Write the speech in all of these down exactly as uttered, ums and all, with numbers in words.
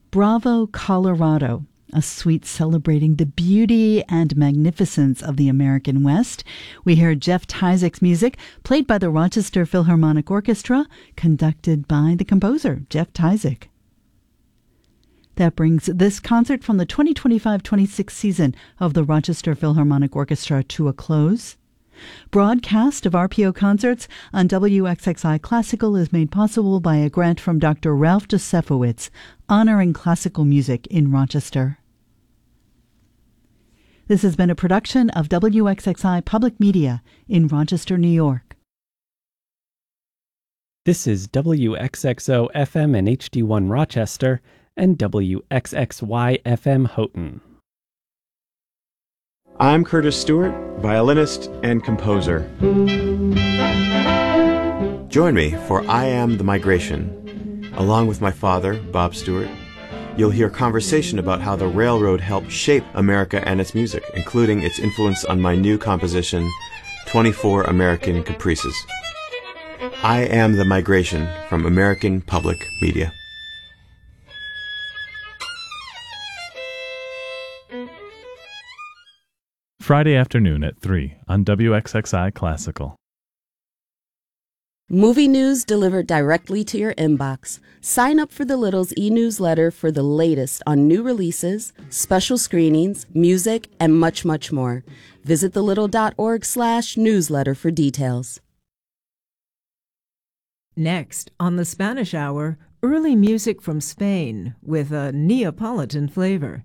Bravo, Colorado, a suite celebrating the beauty and magnificence of the American West. We hear Jeff Tyzik's music, played by the Rochester Philharmonic Orchestra, conducted by the composer, Jeff Tyzik. That brings this concert from the twenty twenty-five twenty-six season of the Rochester Philharmonic Orchestra to a close. Broadcast of R P O concerts on W X X I Classical is made possible by a grant from Doctor Ralph Josefowitz, honoring classical music in Rochester. This has been a production of W X X I Public Media in Rochester, New York. This is W X X O F M and H D one Rochester and W X X Y F M Houghton. I'm Curtis Stewart, violinist and composer. Join me for I Am the Migration. Along with my father, Bob Stewart, you'll hear conversation about how the railroad helped shape America and its music, including its influence on my new composition, twenty-four American Caprices. I Am the Migration from American Public Media. Friday afternoon at three on W X X I Classical. Movie news delivered directly to your inbox. Sign up for the Littles e-newsletter for the latest on new releases, special screenings, music, and much, much more. Visit thelittle.org slash newsletter for details. Next, on the Spanish Hour, early music from Spain with a Neapolitan flavor.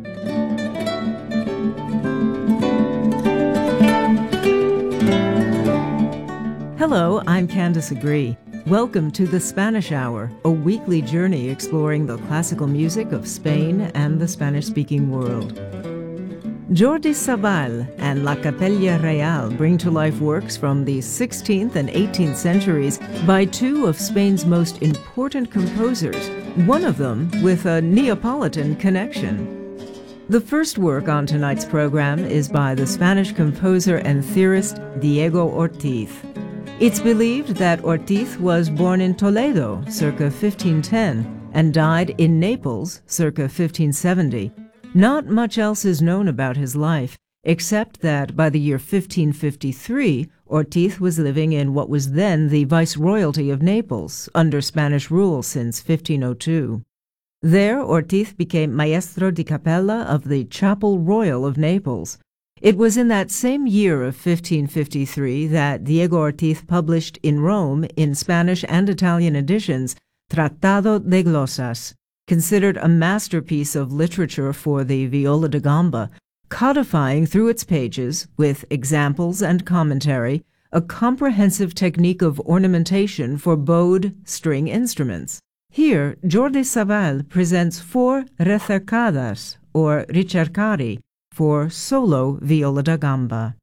Hello, I'm Candace Agree. Welcome to the Spanish Hour, a weekly journey exploring the classical music of Spain and the Spanish-speaking world. Jordi Savall and La Capella Real bring to life works from the sixteenth and eighteenth centuries by two of Spain's most important composers, one of them with a Neapolitan connection. The first work on tonight's program is by the Spanish composer and theorist Diego Ortiz. It's believed that Ortiz was born in Toledo, circa fifteen ten, and died in Naples, circa fifteen seventy. Not much else is known about his life, except that by the year fifteen fifty-three, Ortiz was living in what was then the Viceroyalty of Naples, under Spanish rule since fifteen oh two. There, Ortiz became Maestro di Capella of the Chapel Royal of Naples. It was in that same year of fifteen fifty-three that Diego Ortiz published in Rome, in Spanish and Italian editions, Tratado de Glosas, considered a masterpiece of literature for the viola da gamba, codifying through its pages, with examples and commentary, a comprehensive technique of ornamentation for bowed string instruments. Here, Jordi Savall presents four recercadas, or ricercari, for solo viola da gamba.